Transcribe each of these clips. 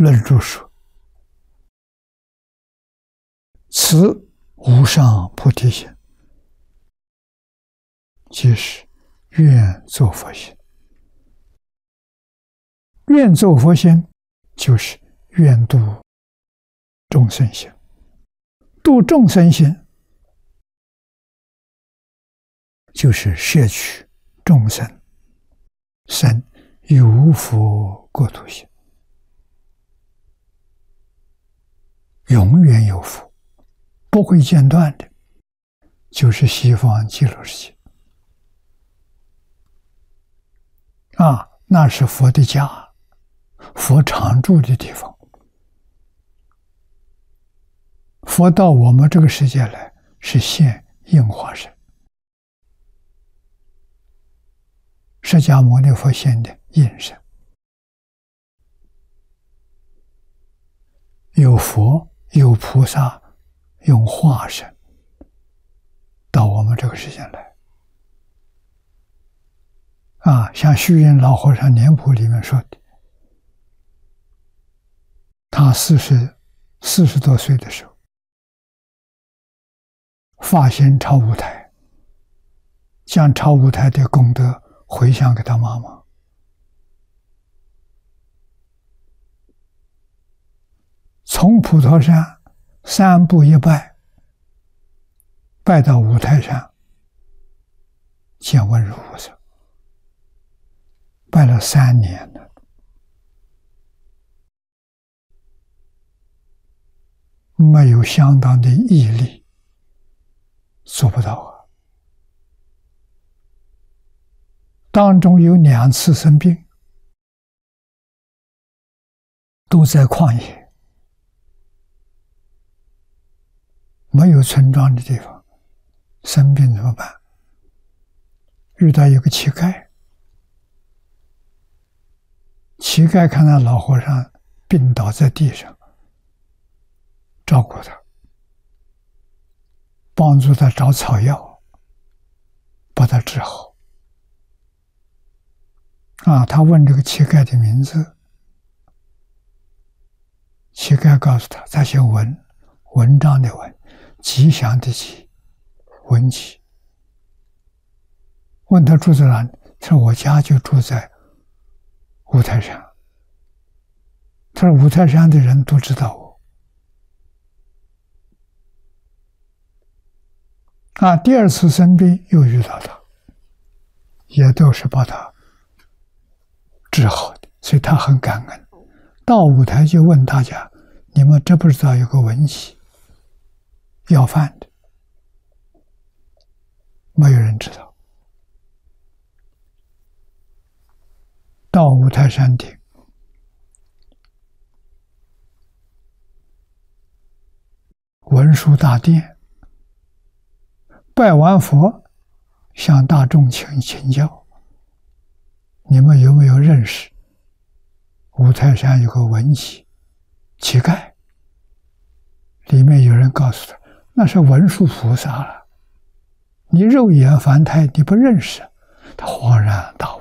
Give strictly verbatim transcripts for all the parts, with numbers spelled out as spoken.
论著说：“此无上菩提心，即是愿作佛心。愿作佛心，就是愿度众生心。度众生心，就是摄取众生生有福国土心，永远有福，不会间断的，就是西方极乐世界啊，那是佛的家，佛常住的地方。佛到我们这个世界来，是现应化身。释迦牟尼佛现的应身，有佛有菩萨用化身到我们这个世界来啊，像虚云老和尚年谱里面说的，他四十四十多岁的时候，发心超舞台，将超舞台的功德回向给他妈妈。从普陀山三步一拜，拜到五台山见文殊菩萨，拜了三年了，没有相当的毅力，做不到啊。当中有两次生病，都在旷野，没有村庄的地方，生病怎么办？遇到一个乞丐，乞丐看到老和尚病倒在地上，照顾他，帮助他找草药，把他治好。啊，他问这个乞丐的名字，乞丐告诉他，他姓文，文章的文，吉祥的吉，文吉。问他住在哪里，他说我家就住在五台山。他说五台山的人都知道我。啊，第二次生病又遇到他，也都是把他治好的，所以他很感恩。到舞台就问大家，你们知不知道有个文喜要饭的？没有人知道。到五台山顶，文殊大殿，拜完佛，向大众请请教，你们有没有认识五台山有个文喜乞丐？里面有人告诉他，那是文殊菩萨了，你肉眼凡胎你不认识。他恍然大悟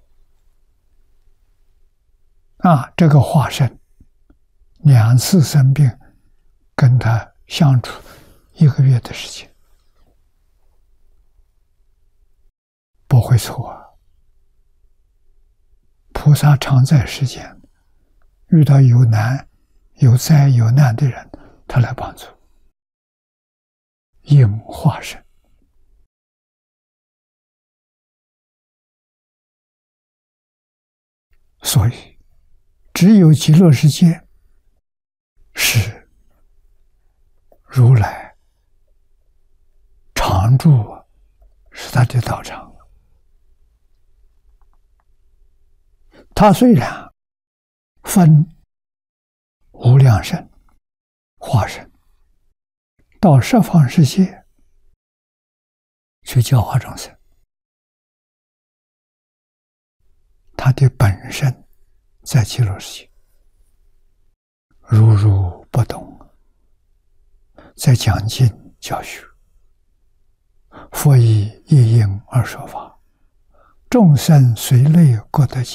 啊，这个化身两次生病，跟他相处一个月的时间，不会错啊。菩萨常在世间，遇到有难有灾有难的人，他来帮助，应化身。所以只有极乐世界是如来常住，是他的道场。他虽然分无量身化身到十方世界去教化众生，他的本身在极乐世界如如不动，在讲经教学，佛以一因而说法，众生随类各得解。